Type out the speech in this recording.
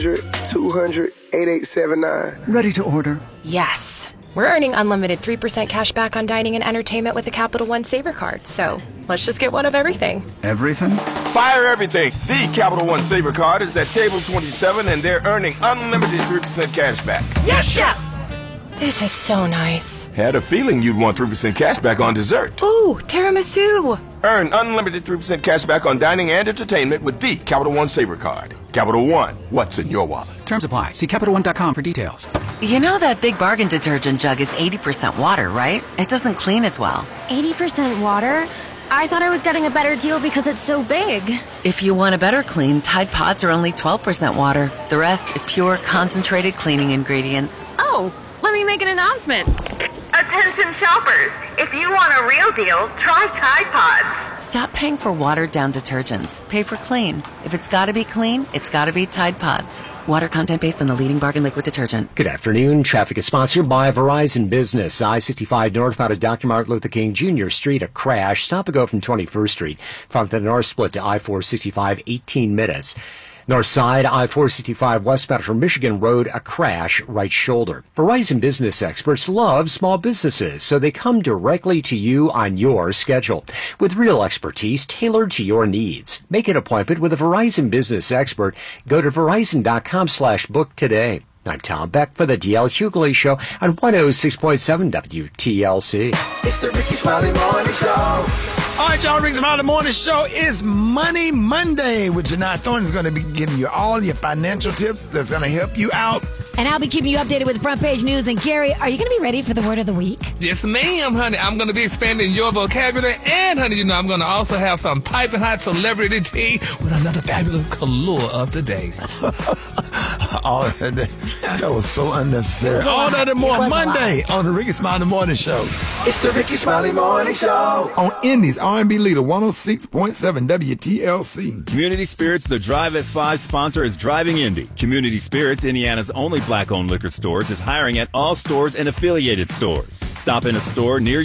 200 8879. Ready to order. Yes. We're earning unlimited 3% cash back on dining and entertainment with the Capital One Saver Card, so let's just get one of everything. Everything? Fire everything! The Capital One Saver Card is at table 27 and they're earning unlimited 3% cash back. Yes, Chef! This is so nice. Had a feeling you'd want 3% cash back on dessert. Ooh, tiramisu! Earn unlimited 3% cash back on dining and entertainment with the Capital One Saver Card. Capital One, what's in your wallet? Terms apply. See CapitalOne.com for details. You know that Big Bargain detergent jug is 80% water, right? It doesn't clean as well. 80% water? I thought I was getting a better deal because it's so big. If you want a better clean, Tide Pods are only 12% water. The rest is pure, concentrated cleaning ingredients. Oh, let me make an announcement. Attention shoppers, if you want a real deal, try Tide Pods. Stop paying for watered-down detergents. Pay for clean. If it's gotta be clean, it's gotta be Tide Pods. Water content based on the leading bargain liquid detergent. Good afternoon. Traffic is sponsored by Verizon Business. I-65 northbound at Dr. Martin Luther King Jr. Street, a crash. Stop and go from 21st Street. From the north split to I-465, 18 minutes. North side, I-465 westbound from Michigan Road, a crash, right shoulder. Verizon Business experts love small businesses, so they come directly to you on your schedule with real expertise tailored to your needs. Make an appointment with a Verizon Business expert. Go to Verizon.com/book today. I'm Tom Beck for the DL Hughley Show on 106.7 WTLC. It's the Ricky Smiley Morning Show. All right, y'all, Ricky Smiley Morning Show is Money Monday, with Janai Thornton is going to be giving you all your financial tips that's going to help you out. And I'll be keeping you updated with front page news. And Gary, are you going to be ready for the word of the week? Yes, ma'am, honey. I'm going to be expanding your vocabulary. And, honey, you know, I'm going to also have some piping hot celebrity tea with another fabulous color of the day. All that was so unnecessary. All that and more Monday on the Ricky Smiley Morning Show. It's the Ricky Smiley Morning Show. On Indy's R&B leader, 106.7 WTLC. Community Spirits, the Drive at 5 sponsor, is Driving Indy. Community Spirits, Indiana's only black-owned liquor stores, is hiring at all stores and affiliated stores. Stop in a store near